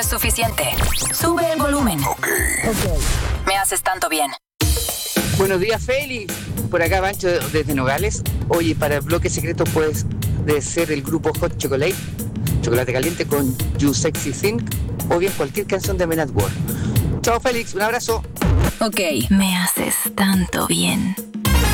es suficiente. Sube el volumen. Okay. Me haces tanto bien. Buenos días, Félix. Por acá, Pancho, desde Nogales. Oye, para el bloque secreto, pues, debe ser el grupo Hot Chocolate. Chocolate caliente con You Sexy Thing. O bien cualquier canción de Men at Work. Chao, Félix. Un abrazo. Ok. Me haces tanto bien.